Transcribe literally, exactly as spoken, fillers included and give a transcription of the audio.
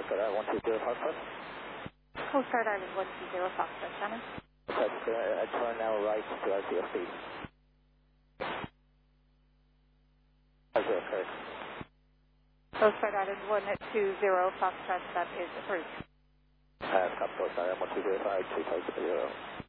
Coast Guard Island one two zero Foxtrot. Coast Guard Island one two zero Foxtrot, Shannon. That's uh, a turn now right to R C F C. How's that, Kurt? Coast Guard Island one two zero Foxtrot, that is approved. Uh, Coast Guard Island one two zero five two five zero.